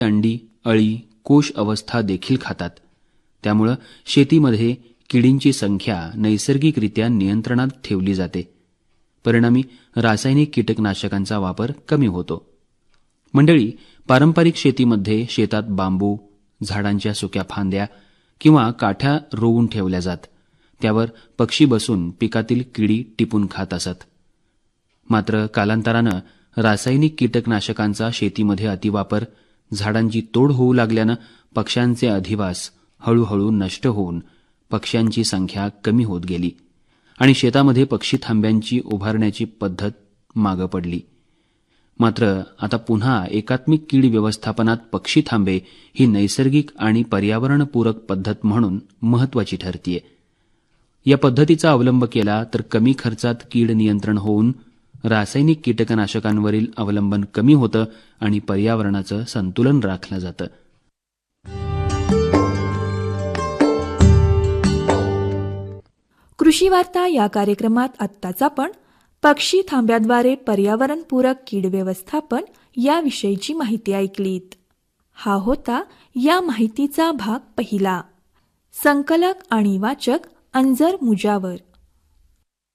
अंडी, अळी, कोश अवस्था देखील खातात. त्यामुळं शेतीमध्ये किडींची संख्या नैसर्गिकरित्या नियंत्रणात ठेवली जाते. परिणामी रासायनिक कीटकनाशकांचा वापर कमी होतो. मंडळी, पारंपरिक शेतीमध्ये शेतात बांबू, झाडांच्या सुक्या फांद्या किंवा काठ्या रोवून ठेवल्या जात. त्यावर पक्षी बसून पिकातील किडी टिपून खात असत. मात्र कालांतरानं रासायनिक कीटकनाशकांचा शेतीमध्ये अतिवापर, झाडांची तोड होऊ लागल्यानं पक्ष्यांचे अधिवास हळूहळू नष्ट होऊन पक्ष्यांची संख्या कमी होत गेली आणि शेतामध्ये पक्षी थांब्यांची उभारण्याची पद्धत मागं पडली. मात्र आता पुन्हा एकात्मिक कीड व्यवस्थापनात पक्षी थांबे ही नैसर्गिक आणि पर्यावरणपूरक पद्धत म्हणून महत्वाची ठरतीये. या पद्धतीचा अवलंब केला तर कमी खर्चात कीड नियंत्रण होऊन रासायनिक कीटकनाशकांवरील अवलंबन कमी होतं आणि पर्यावरणाचं संतुलन राखलं जातं. कृषी वार्ता या कार्यक्रमात आत्ताच आपण पक्षी थांब्याद्वारे पर्यावरणपूरक कीड व्यवस्थापन याविषयीची माहिती ऐकलीत. हा होता या माहितीचा भाग पहिला. संकलक आणि वाचक अंजर मुजावर.